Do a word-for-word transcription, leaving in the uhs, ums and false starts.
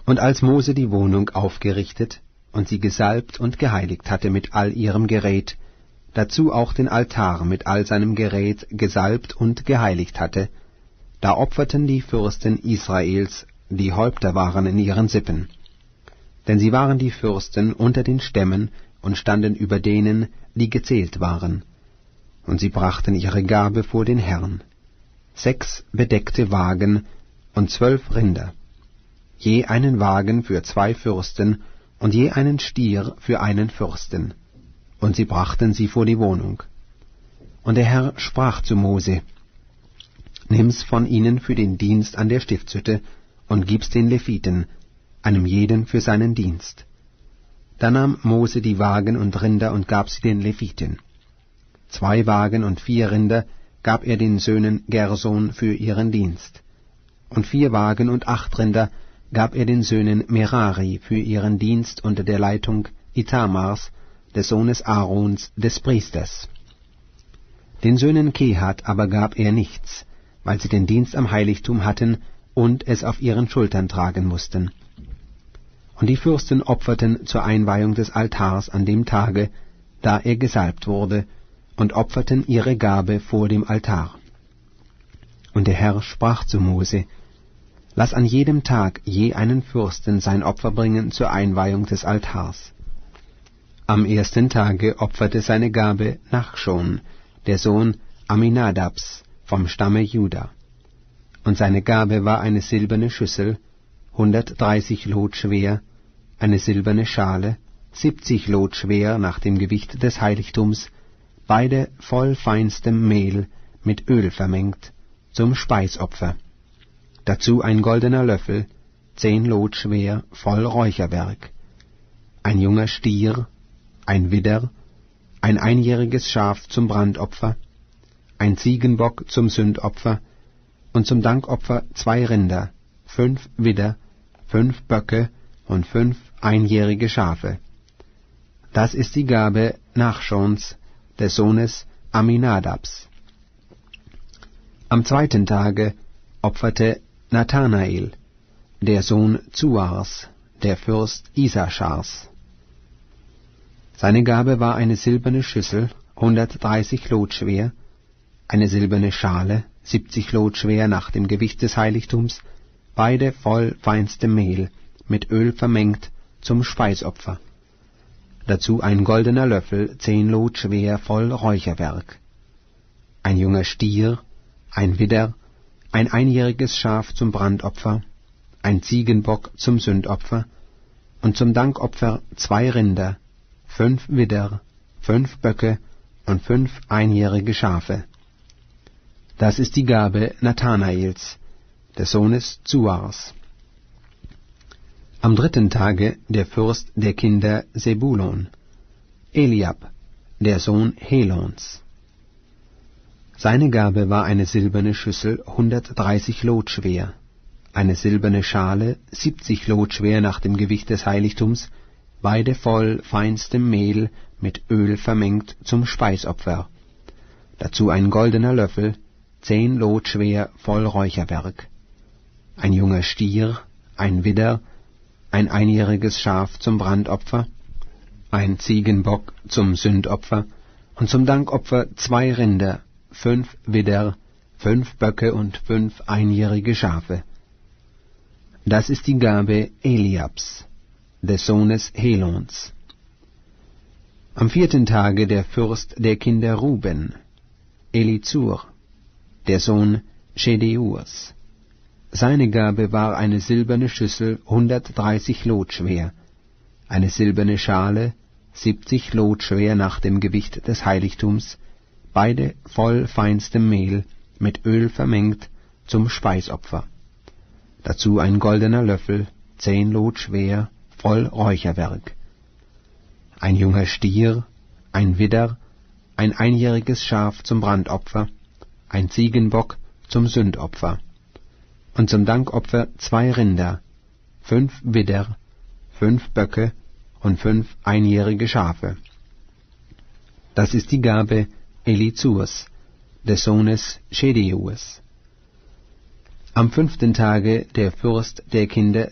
Und als Mose die Wohnung aufgerichtet und sie gesalbt und geheiligt hatte mit all ihrem Gerät, dazu auch den Altar mit all seinem Gerät gesalbt und geheiligt hatte, da opferten die Fürsten Israels, die Häupter waren in ihren Sippen. Denn sie waren die Fürsten unter den Stämmen und standen über denen, die gezählt waren. Und sie brachten ihre Gabe vor den Herrn. Sechs bedeckte Wagen und zwölf Rinder, je einen Wagen für zwei Fürsten und je einen Stier für einen Fürsten. Und sie brachten sie vor die Wohnung. Und der Herr sprach zu Mose: Nimm's von ihnen für den Dienst an der Stiftshütte und gib's den Leviten, einem jeden für seinen Dienst. Da nahm Mose die Wagen und Rinder und gab sie den Leviten. Zwei Wagen und vier Rinder gab er den Söhnen Gerson für ihren Dienst. Und vier Wagen und acht Rinder gab er den Söhnen Merari für ihren Dienst unter der Leitung Ithamars, des Sohnes Aarons, des Priesters. Den Söhnen Kehat aber gab er nichts, weil sie den Dienst am Heiligtum hatten und es auf ihren Schultern tragen mussten. Und die Fürsten opferten zur Einweihung des Altars an dem Tage, da er gesalbt wurde, und opferten ihre Gabe vor dem Altar. Und der Herr sprach zu Mose: Lass an jedem Tag je einen Fürsten sein Opfer bringen zur Einweihung des Altars. Am ersten Tage opferte seine Gabe Nachschon, der Sohn Aminadabs, vom Stamme Juda. Und seine Gabe war eine silberne Schüssel, hundertdreißig Lot schwer, eine silberne Schale, siebzig Lot schwer nach dem Gewicht des Heiligtums, beide voll feinstem Mehl mit Öl vermengt, zum Speisopfer. Dazu ein goldener Löffel, zehn Lot schwer, voll Räucherwerk. Ein junger Stier, ein Widder, ein einjähriges Schaf zum Brandopfer, ein Ziegenbock zum Sündopfer und zum Dankopfer zwei Rinder, fünf Widder, fünf Böcke und fünf einjährige Schafe. Das ist die Gabe Nachschons, des Sohnes Aminadabs. Am zweiten Tage opferte Nathanael, der Sohn Zuars, der Fürst Isaschars. Seine Gabe war eine silberne Schüssel, hundertdreißig Lot schwer, eine silberne Schale, siebzig Lot schwer nach dem Gewicht des Heiligtums, beide voll feinstem Mehl, mit Öl vermengt, zum Speisopfer. Dazu ein goldener Löffel, zehn Lot schwer, voll Räucherwerk. Ein junger Stier, ein Widder, ein einjähriges Schaf zum Brandopfer, ein Ziegenbock zum Sündopfer und zum Dankopfer zwei Rinder, fünf Widder, fünf Böcke und fünf einjährige Schafe. Das ist die Gabe Nathanaels, des Sohnes Zuars. Am dritten Tage der Fürst der Kinder Sebulon, Eliab, der Sohn Helons. Seine Gabe war eine silberne Schüssel, hundertdreißig Lot schwer, eine silberne Schale, siebzig Lot schwer nach dem Gewicht des Heiligtums, beide voll feinstem Mehl mit Öl vermengt zum Speisopfer. Dazu ein goldener Löffel, zehn Lot schwer, voll Räucherwerk. Ein junger Stier, ein Widder, ein einjähriges Schaf zum Brandopfer, ein Ziegenbock zum Sündopfer und zum Dankopfer zwei Rinder, fünf Widder, fünf Böcke und fünf einjährige Schafe. Das ist die Gabe Eliabs, des Sohnes Helons. Am vierten Tage der Fürst der Kinder Ruben, Elizur, der Sohn Schedeurs. Seine Gabe war eine silberne Schüssel, hundertdreißig Lot schwer, eine silberne Schale, siebzig Lot schwer nach dem Gewicht des Heiligtums, beide voll feinstem Mehl, mit Öl vermengt, zum Speisopfer. Dazu ein goldener Löffel, zehn Lot schwer, voll Räucherwerk. Ein junger Stier, ein Widder, ein einjähriges Schaf zum Brandopfer, ein Ziegenbock zum Sündopfer. Und zum Dankopfer zwei Rinder, fünf Widder, fünf Böcke und fünf einjährige Schafe. Das ist die Gabe Elizurs, des Sohnes Schedeurs. Am fünften Tage der Fürst der Kinder